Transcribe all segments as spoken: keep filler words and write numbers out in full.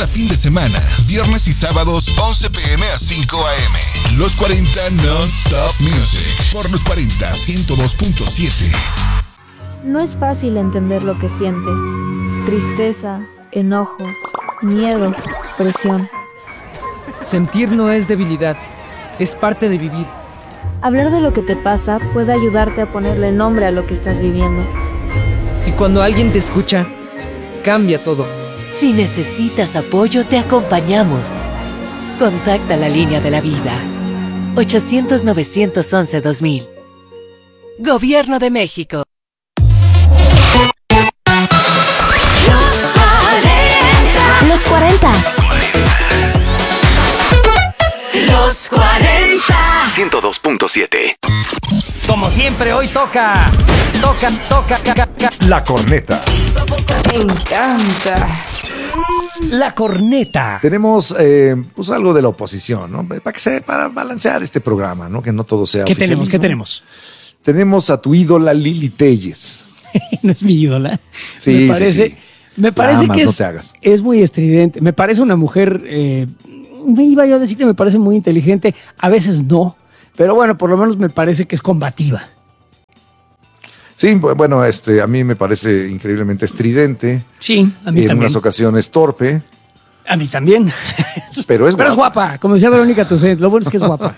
cada fin de semana, viernes y sábados once pm a cinco am. Los cuarenta Non-Stop Music por Los cuarenta ciento dos punto siete. No es fácil entender lo que sientes. Tristeza, enojo, miedo, presión. Sentir no es debilidad, es parte de vivir. Hablar de lo que te pasa puede ayudarte a ponerle nombre a lo que estás viviendo. Y cuando alguien te escucha, cambia todo. Si necesitas apoyo, te acompañamos. Contacta la línea de la vida. ochocientos, novecientos once, dos mil. Gobierno de México. Los cuarenta. Los cuarenta. ciento dos punto siete. Como siempre, hoy toca. Toca, toca, toca, toca. La corneta. Me encanta. La corneta. Tenemos eh, pues algo de la oposición, ¿no? Para que sea, para balancear este programa, ¿no? Que no todo sea ¿Qué tenemos? ¿Qué tenemos? Tenemos a tu ídola Lili Telles. No es mi ídola. Sí, me parece, sí, sí. Me parece Amas, que no es, te hagas. es muy estridente. Me parece una mujer, eh, me iba yo a decir que me parece muy inteligente. A veces no, pero bueno, por lo menos me parece que es combativa. Sí, bueno, este, a mí me parece increíblemente estridente. Sí, a mí en también. En unas ocasiones torpe. A mí también. Pero es Pero guapa. es guapa, como decía Verónica Toussaint, lo bueno es que es guapa.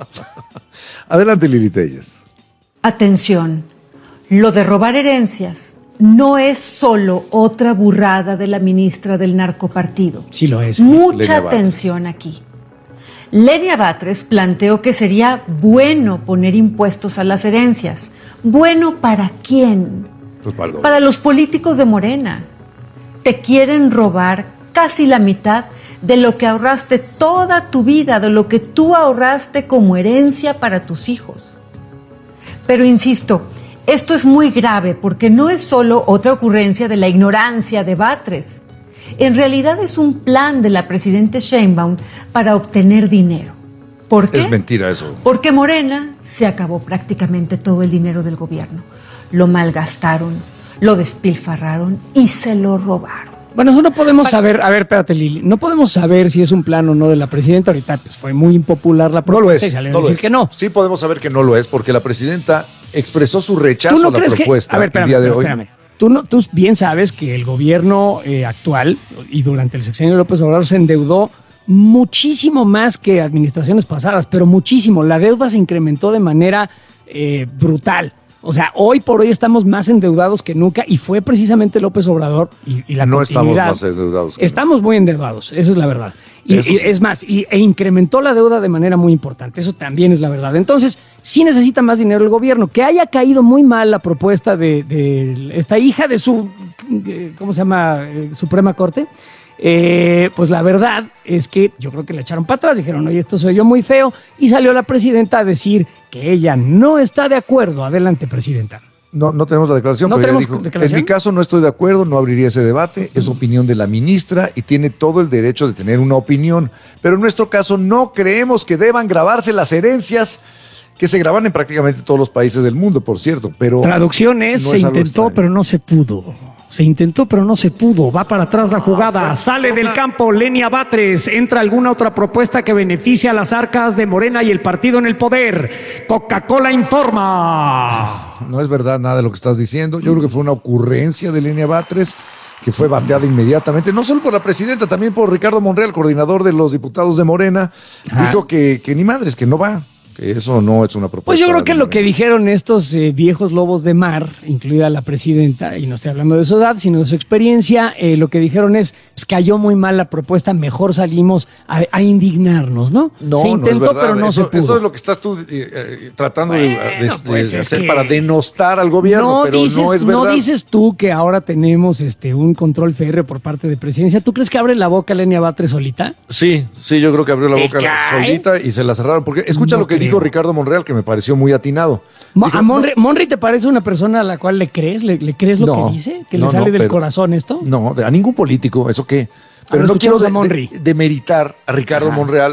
Adelante, Lili Telles. Atención, lo de robar herencias no es solo otra burrada de la ministra del narcopartido. Sí lo es. Mucha atención aquí. Lenia Batres planteó que sería bueno poner impuestos a las herencias. ¿Bueno para quién? Pues para, para los políticos de Morena. Te quieren robar casi la mitad de lo que ahorraste toda tu vida, de lo que tú ahorraste como herencia para tus hijos. Pero insisto, esto es muy grave porque no es solo otra ocurrencia de la ignorancia de Batres. En realidad es un plan de la presidenta Sheinbaum para obtener dinero. ¿Por qué? Es mentira eso. Porque Morena se acabó prácticamente todo el dinero del gobierno. Lo malgastaron, lo despilfarraron y se lo robaron. Bueno, eso no podemos saber. A ver, espérate, Lili. No podemos saber si es un plan o no de la presidenta. Ahorita pues, fue muy impopular la propuesta. No lo es. Y salió a no decir lo es. que no. Sí podemos saber que no lo es porque la presidenta expresó su rechazo ¿Tú no a la crees propuesta que, a ver, espérame, el día de pero hoy. espérame. Tú, no, tú bien sabes que el gobierno eh, actual y durante el sexenio de López Obrador se endeudó muchísimo más que administraciones pasadas, pero muchísimo. La deuda se incrementó de manera eh, brutal. O sea, hoy por hoy estamos más endeudados que nunca y fue precisamente López Obrador y, y la No estamos continuidad. más endeudados. que Estamos nunca. muy endeudados, esa es la verdad. Y, Eso y sí. es más, y, e incrementó la deuda de manera muy importante, eso también es la verdad. Entonces, sí necesita más dinero el gobierno. Que haya caído muy mal la propuesta de, de esta hija de su, de, ¿cómo se llama? Eh, Suprema Corte. Eh, pues la verdad es que yo creo que le echaron para atrás, dijeron, oye, esto soy yo muy feo, y salió la presidenta a decir que ella no está de acuerdo. Adelante, presidenta. No, no tenemos la declaración, ¿No pero ella tenemos dijo, declaración? en mi caso no estoy de acuerdo, no abriría ese debate, es opinión de la ministra y tiene todo el derecho de tener una opinión, pero en nuestro caso no creemos que deban grabarse las herencias que se graban en prácticamente todos los países del mundo, por cierto, pero... Traducciones, no se es algo intentó, extraño. pero no se pudo. Se intentó, pero no se pudo. Va para atrás la jugada. Sale del campo Lenia Batres. ¿Entra alguna otra propuesta que beneficie a las arcas de Morena y el partido en el poder? Coca-Cola informa. No es verdad nada de lo que estás diciendo. Yo creo que fue una ocurrencia de Lenia Batres que fue bateada inmediatamente, no solo por la presidenta, también por Ricardo Monreal, coordinador de los diputados de Morena. Ajá. Dijo que, que ni madres, que no va, que eso no es una propuesta. Pues yo creo que de lo que Morena. dijeron estos eh, viejos lobos de mar, incluida la presidenta, y no estoy hablando de su edad, sino de su experiencia, eh, lo que dijeron es, pues cayó muy mal la propuesta, mejor salimos a, a indignarnos, ¿no? No, se no intentó, es verdad. pero no eso, se pudo. Eso es lo que estás tú eh, eh, tratando de- Bueno, de, de- pues de es hacer que- para denostar al gobierno, No pero dices, no es verdad. no dices tú que ahora tenemos este un control férreo por parte de presidencia. ¿Tú crees que abre la boca Lenia Batres solita? Sí, sí, yo creo que abrió la ¿Te boca cae? solita y se la cerraron. Porque escucha No lo que creo. dijo Ricardo Monreal, que me pareció muy atinado. Mo- Dijo, ¿A Monri, Monri te parece una persona a la cual le crees? ¿Le, le crees lo No, que dice? ¿Que no, le sale no, del pero- corazón esto? No, de- a ningún político, ¿eso qué? Pero ver, no quiero escuchemos de- a Monri. de- demeritar a Ricardo Ajá. Monreal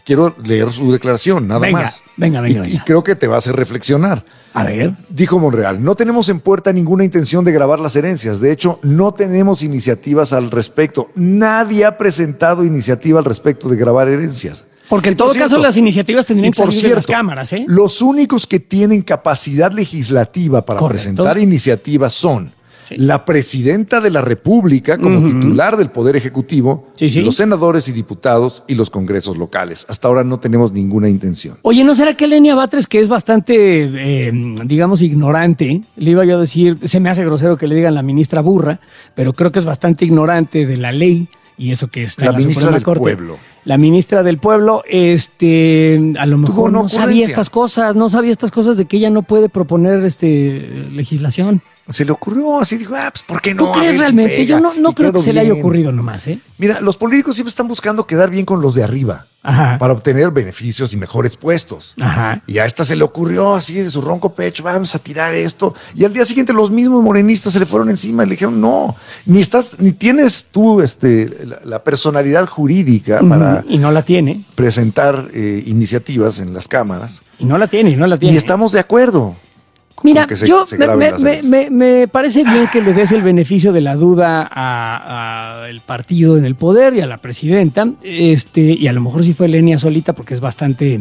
quiero leer su declaración, nada venga, más. Venga, venga, y, venga. Y creo que te va a hacer reflexionar. A ver. Dijo Monreal, no tenemos en puerta ninguna intención de grabar las herencias. De hecho, no tenemos iniciativas al respecto. Nadie ha presentado iniciativa al respecto de grabar herencias. Porque en todo Por cierto, caso las iniciativas tendrían y que salir por de las cierto, cámaras, ¿eh? Los únicos que tienen capacidad legislativa para Correcto. presentar iniciativas son Sí. la presidenta de la República como Ujú. titular del Poder Ejecutivo, Sí, sí. los senadores y diputados y los congresos locales. Hasta ahora no tenemos ninguna intención. Oye, ¿no será que Lenia Batres, que es bastante, eh, digamos, ignorante, le iba yo a decir, se me hace grosero que le digan la ministra burra, pero creo que es bastante ignorante de la ley y eso que está La en la ministra Suprema del Corte. Pueblo. La ministra del Pueblo, este, a lo mejor una no sabía ocurrencia. estas cosas, no sabía estas cosas de que ella no puede proponer este legislación. Se le ocurrió así, dijo, ah, pues ¿por qué ¿Tú no? A crees ver si realmente? pega. Yo no, no Y creo que quedó se le haya bien. ocurrido nomás, ¿eh? Mira, los políticos siempre están buscando quedar bien con los de arriba Ajá. para obtener beneficios y mejores puestos. Ajá. Y a esta se le ocurrió así de su ronco pecho, vamos a tirar esto. Y al día siguiente los mismos morenistas se le fueron encima y le dijeron, no, ni estás, ni tienes tú este, la, la personalidad jurídica para Ujú. Y no la tiene, presentar eh, iniciativas en las cámaras. y no la tiene, y no la tiene. Y estamos de acuerdo. Mira, con que se- yo se me, graben me- las me- herencias. me- me parece bien que le des el beneficio de la duda a, a el partido en el poder y a la presidenta, este, y a lo mejor sí fue Lenia solita porque es bastante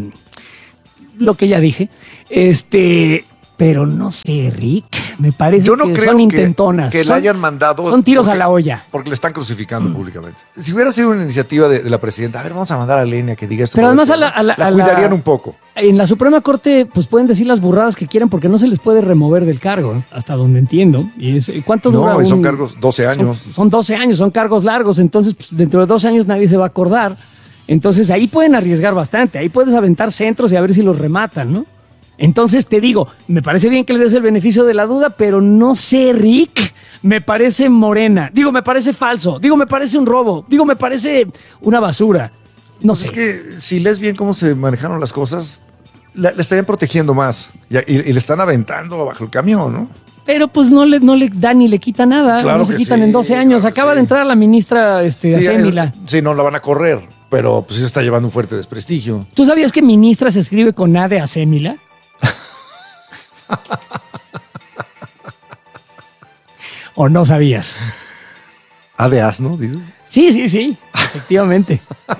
lo que ya dije, este, pero no sé, Rick, me parece Yo no que creo son que, intentonas, que la son, hayan mandado. son tiros porque- a la olla. Porque le están crucificando públicamente. Si hubiera sido una iniciativa de, de la presidenta, a ver, vamos a mandar a Lenia que diga esto. Pero por además el a la- pueblo, a la- a la- cuidarían un poco. En la Suprema Corte, pues pueden decir las burradas que quieran porque no se les puede remover del cargo, ¿eh? Hasta donde entiendo. Y es, ¿cuánto dura? No, y son un- cargos doce años. Son, son doce años, son cargos largos, entonces pues, dentro de doce años nadie se va a acordar. Entonces ahí pueden arriesgar bastante, ahí puedes aventar centros y a ver si los rematan, ¿no? Entonces te digo, me parece bien que le des el beneficio de la duda, pero no sé, Rick, me parece morena. Digo, me parece falso, digo, me parece un robo, digo, me parece una basura. No Pues sé. es que si lees bien cómo se manejaron las cosas, la, la estarían protegiendo más. Y, y- y le están aventando bajo el camión, ¿no? Pero pues no le, no le da ni le quita nada, Claro no se que quitan sí, en doce años. claro que Acaba sí. de entrar la ministra este, Sí, Acémila. es- sí, no la van a correr, pero pues sí se está llevando un fuerte desprestigio. ¿Tú sabías que ministra se escribe con A de Acémila? ¿O no sabías? A de asno, dices. Sí, sí, sí, efectivamente.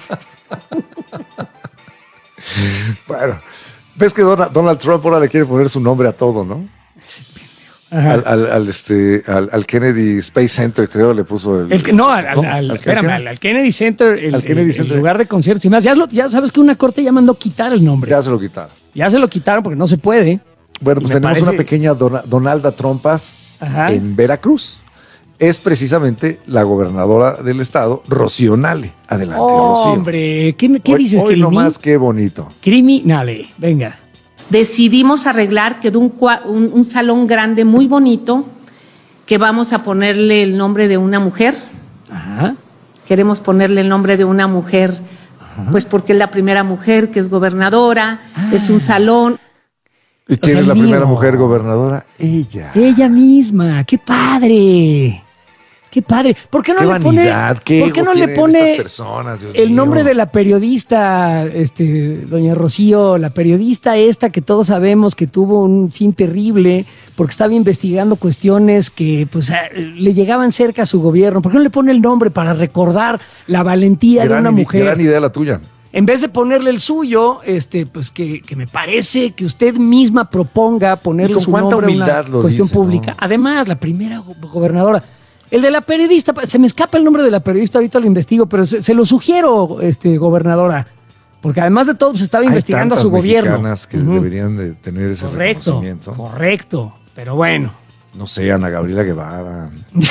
Bueno, ves que Donald, Donald Trump ahora le quiere poner su nombre a todo, ¿no? Ajá. Al, al- al, este, al, al Kennedy Space Center, creo, le puso el. El que, no, al, al- ¿no? al- ¿Al espérame, Kennedy? al, al Kennedy Center, el, Al Kennedy el- el Center. lugar de conciertos y más. Ya, lo- ya sabes que una corte ya mandó quitar el nombre. Ya, Ya se lo quitaron. se lo quitaron porque no se puede. Bueno, Y pues me tenemos parece- una pequeña Dona- Donalda Trompas Ajá. en Veracruz. Es precisamente la gobernadora del estado, Rocío Nale. Adelante, Rocío. Hombre, ¿qué, qué Hoy- dices, hoy Crimi? nomás, qué bonito. Criminale, venga. Decidimos arreglar, quedó un, cua- un, un salón grande muy bonito que vamos a ponerle el nombre de una mujer. Ajá. Queremos ponerle el nombre de una mujer, pues porque es la primera mujer que es gobernadora, es un salón. ¿Y quién sea, es la el mío. primera mujer gobernadora? Ella. Ella misma, qué padre. Qué padre. ¿Por qué no Qué le pone, vanidad, qué ¿por qué ego no le tienen pone estas personas, Dios el mío? nombre de la periodista, este, doña Rocío, la periodista esta que todos sabemos que tuvo un fin terrible porque estaba investigando cuestiones que pues a- le llegaban cerca a su gobierno? ¿Por qué no le pone el nombre para recordar la valentía de Gran, una ide- mujer? gran idea la tuya. En vez de ponerle el suyo, este, pues que, que me parece que usted misma proponga ponerle Y con su cuánta nombre a una humildad lo cuestión dice, pública. ¿no? Además, la primera go- gobernadora. El de la periodista, se me escapa el nombre de la periodista, ahorita lo investigo, pero se, se lo sugiero, este, gobernadora. Porque además de todo, se estaba investigando a Hay su tantas gobierno. mexicanas que Ujú. deberían de tener ese Correcto, reconocimiento. correcto. Pero bueno. No sé, Ana Gabriela Guevara.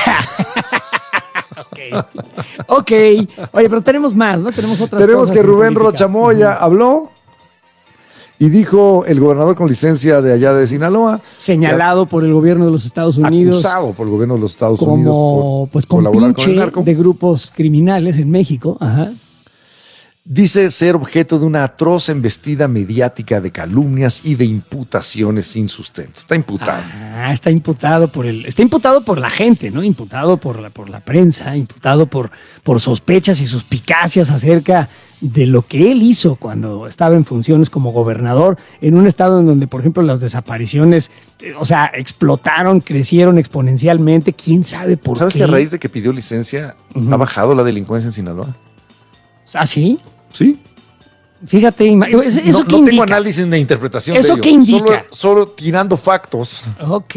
Ok. Ok. Oye, pero tenemos más, ¿no? Tenemos otras Tenemos cosas que en Rubén política. Rocha Moya habló y dijo el gobernador con licencia de allá de Sinaloa. Señalado por el gobierno de los Estados Unidos. Acusado por el gobierno de los Estados Unidos Como por pues colaborar con el compinche narco. de grupos criminales en México. Ajá. dice ser objeto de una atroz embestida mediática de calumnias y de imputaciones sin sustento. Está imputado. Ah, está imputado por el, está imputado por la gente, ¿no? Imputado por la, por la prensa, imputado por, por sospechas y suspicacias acerca de lo que él hizo cuando estaba en funciones como gobernador en un estado en donde, por ejemplo, las desapariciones, eh, o sea, explotaron, crecieron exponencialmente. ¿Quién sabe por ¿Sabes qué? ¿Sabes que a raíz de que pidió licencia uh-huh. ha bajado la delincuencia en Sinaloa? ¿Ah, sí? Sí. Fíjate, ¿eso no, qué no indica? tengo análisis de interpretación ¿Eso de ello. qué indica? Solo, solo tirando factos. Ok.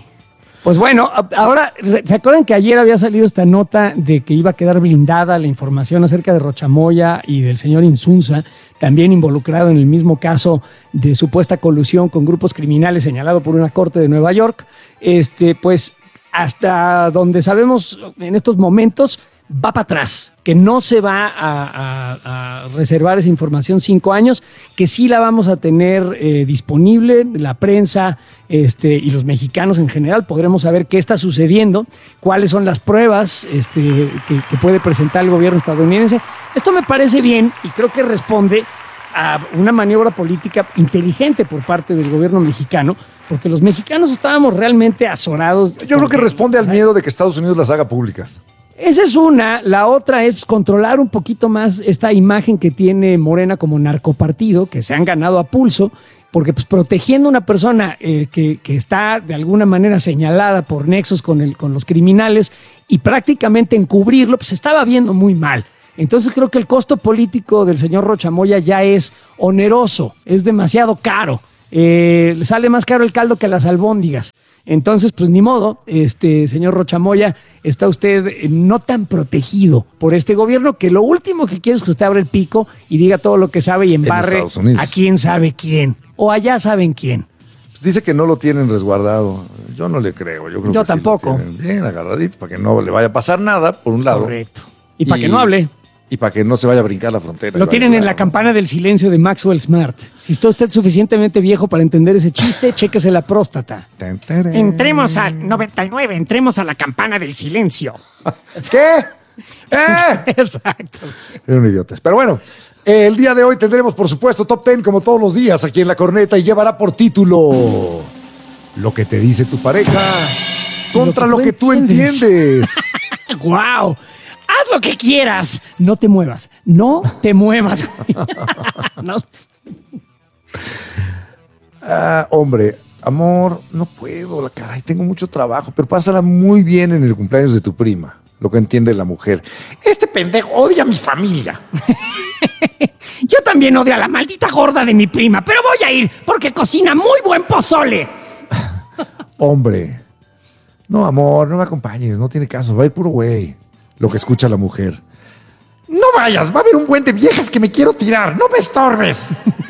Pues bueno, ahora, ¿se acuerdan que ayer había salido esta nota de que iba a quedar blindada la información acerca de Rochamoya y del señor Insunza, también involucrado en el mismo caso de supuesta colusión con grupos criminales señalado por una corte de Nueva York? Este, pues hasta donde sabemos en estos momentos va para atrás, que no se va a, a, a reservar esa información cinco años, que sí la vamos a tener eh, disponible, la prensa este, y los mexicanos en general podremos saber qué está sucediendo, cuáles son las pruebas este, que, que puede presentar el gobierno estadounidense. Esto me parece bien y creo que responde a una maniobra política inteligente por parte del gobierno mexicano, porque los mexicanos estábamos realmente azorados. Yo creo que responde al miedo de que Estados Unidos las haga públicas. Esa es una. La otra es controlar un poquito más esta imagen que tiene Morena como narcopartido, que se han ganado a pulso, porque pues protegiendo a una persona eh, que, que está de alguna manera señalada por nexos con, el, con los criminales y prácticamente encubrirlo, pues se estaba viendo muy mal. Entonces creo que el costo político del señor Rochamoya ya es oneroso, es demasiado caro. Eh, le sale más caro el caldo que las albóndigas. Entonces, pues ni modo, este señor Rochamoya, está usted eh, no tan protegido por este gobierno, que lo último que quiere es que usted abra el pico y diga todo lo que sabe y embarre a quién sabe quién, o allá saben quién. Pues dice que no lo tienen resguardado. Yo no le creo. Yo creo Yo que tampoco. Sí lo tienen bien agarradito para que no le vaya a pasar nada, por un lado. Correcto. Y para que no hable. Y para que no se vaya a brincar la frontera. Lo tienen en la campana del silencio de Maxwell Smart. Si está usted suficientemente viejo para entender ese chiste, chéquese la próstata. Entremos al noventa y nueve, entremos a la campana del silencio. ¿Qué? ¿Eh? Exacto. Era un idiota. Pero bueno, eh, el día de hoy tendremos, por supuesto, Top Ten como todos los días aquí en La Corneta y llevará por título Lo que te dice tu pareja contra lo que, lo que tú entiendes. ¡Guau! Haz lo que quieras. No te muevas. No te muevas. No. Ah, hombre, amor, no puedo. La caray, tengo mucho trabajo, pero pásala muy bien en el cumpleaños de tu prima. Lo que entiende la mujer. Este pendejo odia a mi familia. Yo también odio a la maldita gorda de mi prima, pero voy a ir porque cocina muy buen pozole. Hombre, no, amor, no me acompañes. No tiene caso. Va a ir puro güey. Lo que escucha la mujer. No vayas, va a haber un buen de viejas que me quiero tirar. No me estorbes.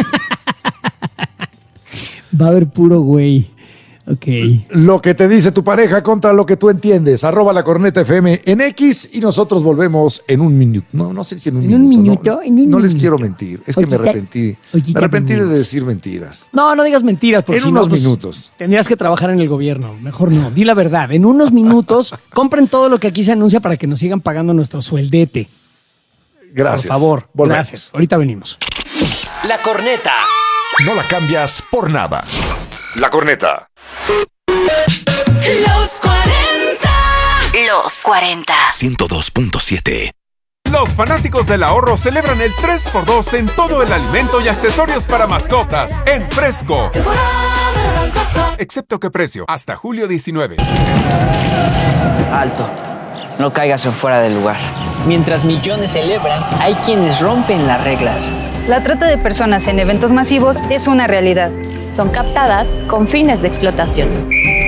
Va a haber puro güey. Ok. Lo que te dice tu pareja contra lo que tú entiendes. Arroba La Corneta F M en X y nosotros volvemos en un minuto. No, no sé si en un ¿En minuto. un minuto? No, ¿En un no les minuto? quiero mentir. Es Ollita, que me arrepentí. ollita me arrepentí de minuto. decir mentiras. No, no digas mentiras. Porque En si unos no, pues, minutos. Tendrías que trabajar en el gobierno. Mejor no. Di la verdad. En unos minutos, compren todo lo que aquí se anuncia para que nos sigan pagando nuestro sueldete. Gracias. Por favor. Volvemos. Gracias. Ahorita venimos. La Corneta. No la cambias por nada. La Corneta. Los cuarenta. Los cuarenta. ciento dos punto siete. Los fanáticos del ahorro celebran el tres por dos en todo el alimento y accesorios para mascotas en Fresco. Excepto que precio, hasta julio diecinueve. Alto, no caigas en fuera del lugar. Mientras millones celebran, hay quienes rompen las reglas. La trata de personas en eventos masivos es una realidad. Son captadas con fines de explotación.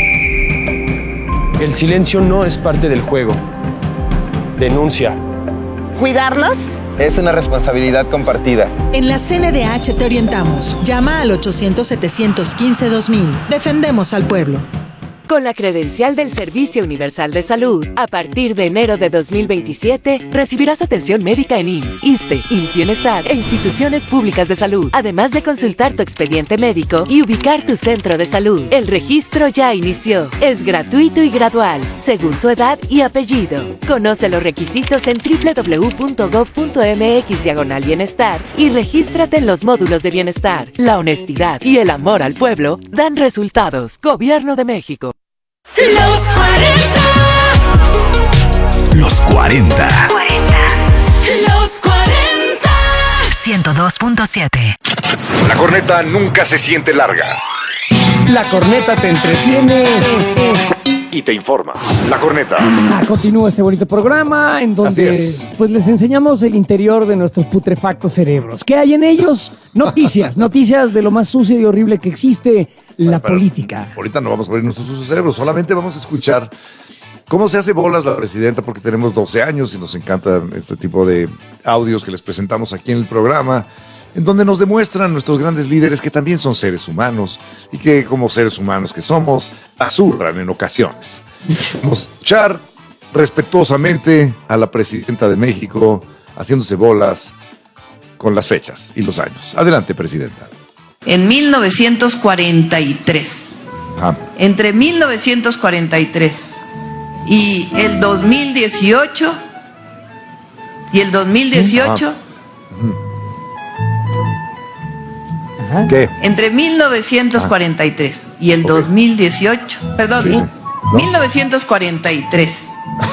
El silencio no es parte del juego. Denuncia. ¿Cuidarlos? Es una responsabilidad compartida. En la C N D H te orientamos. Llama al ochocientos, setecientos quince, dos mil. Defendemos al pueblo. Con la credencial del Servicio Universal de Salud, a partir de enero de dos mil veintisiete, recibirás atención médica en I M S S, ISSSTE, I M S S Bienestar e instituciones públicas de salud, además de consultar tu expediente médico y ubicar tu centro de salud. El registro ya inició. Es gratuito y gradual, según tu edad y apellido. Conoce los requisitos en doble u doble u doble u punto gob punto eme equis diagonal bienestar y regístrate en los módulos de bienestar. La honestidad y el amor al pueblo dan resultados. Gobierno de México. Los cuarenta. Los cuarenta. Los cuarenta. ciento dos punto siete. La corneta nunca se siente larga. La corneta te entretiene y te informa. La corneta. Ah, continúa este bonito programa en donde pues les enseñamos el interior de nuestros putrefactos cerebros. ¿Qué hay en ellos? Noticias, noticias de lo más sucio y horrible que existe, la Pero política. Ahorita no vamos a ver nuestros sucios cerebros, solamente vamos a escuchar cómo se hace bolas la presidenta, porque tenemos doce años y nos encantan este tipo de audios que les presentamos aquí en el programa, en donde nos demuestran nuestros grandes líderes que también son seres humanos y que como seres humanos que somos, azurran en ocasiones. Vamos a escuchar respetuosamente a la presidenta de México haciéndose bolas con las fechas y los años. Adelante, presidenta. En mil novecientos cuarenta y tres, Ah, entre mil novecientos cuarenta y tres y el dos mil dieciocho, y el dos mil dieciocho, ¿qué? entre mil novecientos cuarenta y tres y el dos mil dieciocho, perdón, Sí, sí. mil novecientos cuarenta y tres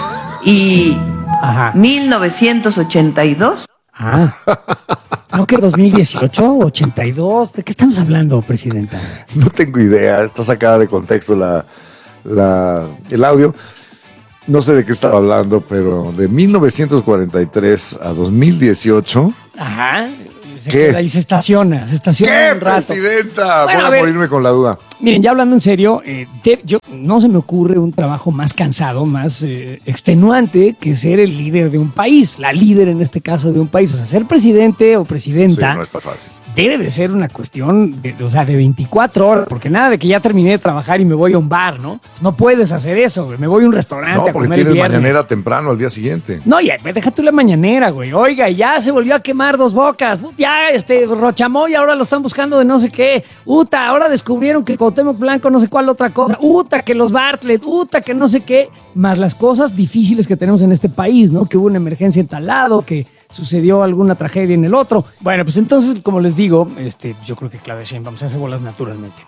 y mil novecientos ochenta y dos. Ah, ¿no que dos mil dieciocho, ochenta y dos? ¿De qué estamos hablando, presidenta? No tengo idea, está sacada de contexto la, la, el audio. No sé de qué estaba hablando, pero de mil novecientos cuarenta y tres a dos mil dieciocho. Ajá. Se ¿Qué? queda ahí, se estaciona, se estaciona ¿Qué, un rato. presidenta? Bueno, Voy a a ver. morirme con la duda. Miren, ya hablando en serio, eh, de- yo no se me ocurre un trabajo más cansado, más eh, extenuante que ser el líder de un país, la líder en este caso de un país. O sea, ser presidente o Sí, presidenta no está fácil. debe de ser una cuestión de, o sea, de veinticuatro horas, porque nada de que ya terminé de trabajar y me voy a un bar, ¿no? No puedes hacer eso, güey. Me voy a un restaurante No, a porque comer el tienes viernes. mañanera temprano al día siguiente. No, ya, deja tú la mañanera, güey. Oiga, ya se volvió a quemar Dos Bocas. Put, Ya, este, Rochamoy, ahora lo están buscando de no sé qué. Uta, ahora descubrieron que Cuauhtémoc Blanco, no sé cuál otra cosa. Uta, que los Bartlett, uta, que no sé qué. Más las cosas difíciles que tenemos en este país, ¿no? Que hubo una emergencia en tal lado, que sucedió alguna tragedia en el otro. Bueno, pues entonces, como les digo, este, yo creo que Claudia Sheinbaum se hace bolas naturalmente.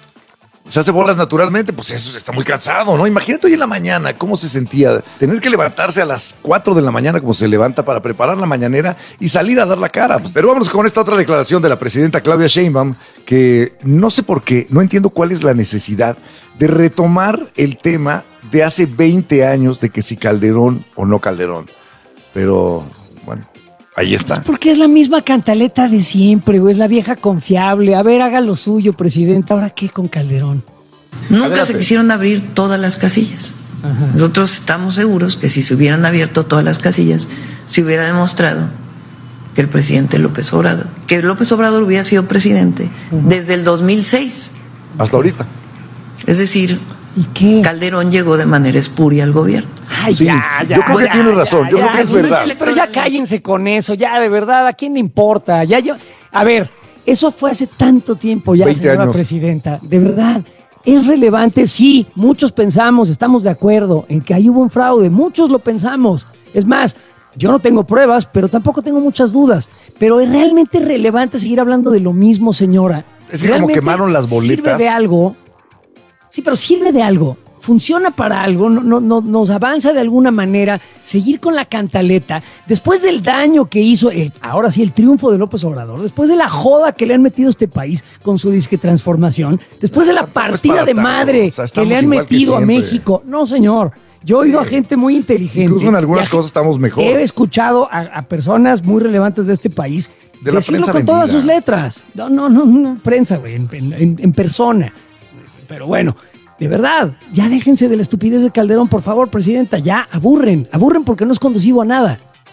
Se hace bolas naturalmente, pues eso está muy cansado, ¿no? Imagínate hoy en la mañana cómo se sentía tener que levantarse a las cuatro de la mañana como se levanta para preparar la mañanera y salir a dar la cara. Pero vámonos con esta otra declaración de la presidenta Claudia Sheinbaum, que no sé por qué, no entiendo cuál es la necesidad de retomar el tema de hace veinte años de que si Calderón o no Calderón. Pero, bueno, ahí está. Porque es la misma cantaleta de siempre, güey. Es la vieja confiable. A ver, haga lo suyo, presidenta. ¿Ahora qué con Calderón? Nunca Adelante. se quisieron abrir todas las casillas. Ajá. Nosotros estamos seguros que si se hubieran abierto todas las casillas, se hubiera demostrado que el presidente López Obrador, que López Obrador hubiera sido presidente desde el dos mil seis. Hasta ahorita. Es decir, Calderón llegó de manera espuria al gobierno. Ay, ya, ya, yo creo que ya, tiene ya, razón, yo ya, creo que es sí, verdad. sí, pero ya cállense con eso, ya, de verdad, ¿a quién le importa? Ya yo, a ver, eso fue hace tanto tiempo ya, veinte señora años. presidenta, de verdad. ¿Es relevante? Sí, muchos pensamos, estamos de acuerdo en que ahí hubo un fraude, muchos lo pensamos. Es más, yo no tengo pruebas, pero tampoco tengo muchas dudas. Pero ¿es realmente relevante seguir hablando de lo mismo, señora? Es que como ¿Realmente quemaron las ¿Sirve boletas? de algo? Sí, pero sirve de algo. Funciona para algo, no, no, no- nos avanza de alguna manera seguir con la cantaleta, después del daño que hizo, el, ahora sí, el triunfo de López Obrador, después de la joda que le han metido a este país con su disque transformación, después de la partida para de tanto, madre o sea, que estamos le han igual que metido a siempre. México. No, señor, yo he oído a gente muy inteligente. Incluso en algunas y a- cosas estamos mejor. He escuchado a, a personas muy relevantes de este país De la decirlo prensa con todas vendida. sus letras. No, no, no, no prensa, güey, en, en- en persona. Pero bueno, de verdad, ya déjense de la estupidez de Calderón, por favor, presidenta. Ya, aburren, aburren porque no es conducivo a nada.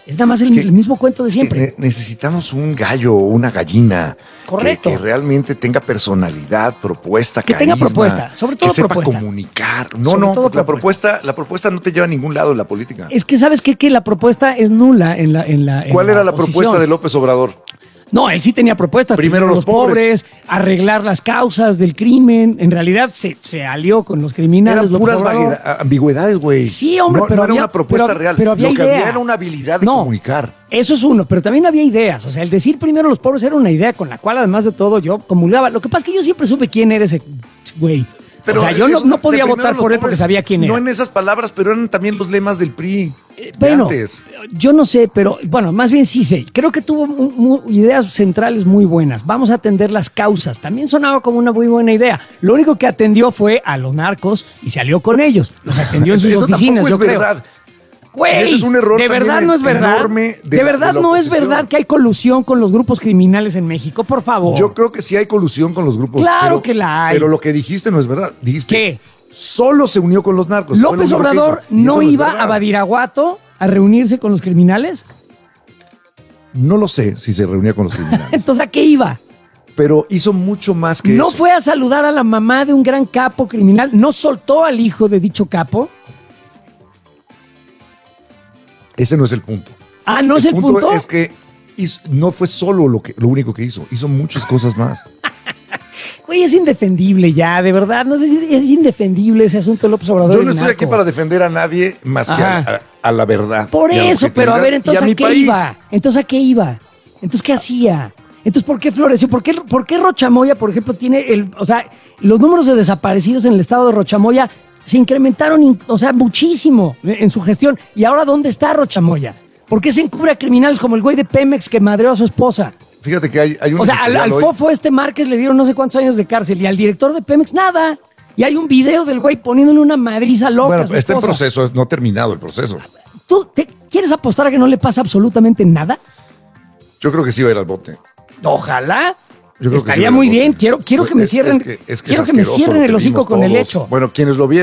Es nada más el, que, el mismo cuento de siempre. Ne- necesitamos un gallo o una gallina. Correcto. Que, que realmente tenga personalidad, propuesta, Que carisma, tenga propuesta, sobre todo que sepa propuesta. comunicar. No, Sobre no, todo porque la propuesta, la propuesta no te lleva a ningún lado en la política. Es que, ¿sabes qué? Que la propuesta es nula en la en la en ¿Cuál era la oposición. propuesta de López Obrador? No, él sí tenía propuestas. Primero los pobres. arreglar las causas del crimen. En realidad se, se alió con los criminales. Eran López puras Obrador. vagueda- ambigüedades, güey. Sí, hombre, no, pero no era había- una propuesta pero- real. pero había Lo que idea. había era una habilidad de No. comunicar. Eso es uno, pero también había ideas. O sea, el decir primero los pobres era una idea con la cual, además de todo, yo comulgaba. Lo que pasa es que yo siempre supe quién era ese güey. O sea, yo no, eso no de podía primero votar los por él porque pobres, sabía quién era. No en esas palabras, pero eran también los lemas del P R I. de Bueno, antes. yo no sé, pero bueno, más bien sí sé. Creo que tuvo mu- mu- ideas centrales muy buenas. Vamos a atender las causas. También sonaba como una muy buena idea. Lo único que atendió fue a los narcos y salió con ellos. Los atendió en sus Eso oficinas, tampoco yo es creo. verdad. Güey, Ese es un error de también verdad no es verdad. enorme De, de la- verdad de la no es oposición. verdad que hay colusión con los grupos criminales en México, por favor. Yo creo que sí hay colusión con los grupos. Claro pero- que la hay. Pero lo que dijiste no es verdad. Dijiste, ¿Qué? Solo se unió con los narcos. Fue lo López único que Obrador hizo. Y eso no es iba verdad. a Badiraguato a reunirse con los criminales. No lo sé si se reunía con los criminales. Entonces, ¿a qué iba? Pero hizo mucho más que No eso. fue a saludar a la mamá de un gran capo criminal, no soltó al hijo de dicho capo. Ese no es el punto. Ah, ¿no es el punto? Es que hizo- no fue solo lo, que, lo único que hizo. Hizo muchas cosas más. Güey, es indefendible ya, de verdad. No sé si es indefendible ese asunto de López Obrador. Yo y no el estoy narco. aquí para defender a nadie más que a, Ajá. a- a la verdad. Por y a la eso, pero a ver, objetividad, entonces y ¿a, mi qué país. iba? Entonces, ¿a qué iba? Entonces, ¿qué hacía? Entonces, ¿por qué floreció? ¿Por qué, por qué Rochamoya, por ejemplo, tiene el... O sea, los números de desaparecidos en el estado de Rochamoya se incrementaron, in- o sea, muchísimo en su gestión. ¿Y ahora dónde está Rochamoya? ¿Por qué se encubre a criminales como el güey de Pemex que madreó a su esposa? Fíjate que hay, hay un O sea, al, editorial al hoy- fofo este Márquez le dieron no sé cuántos años de cárcel y al director de Pemex nada. Y hay un video del güey poniéndole una madriza loca a Bueno, su está en esposa. proceso, no ha terminado el proceso. ¿Tú te, quieres apostar a que no le pasa absolutamente nada? Yo creo que sí va a ir al bote. Ojalá. Yo creo que sí Estaría va a ir muy al bote. bien. Quiero, quiero que me Es- cierren, es que- es que quiero es que me asqueroso cierren lo el que hocico vimos con el todos. hecho. Bueno, quienes lo vieron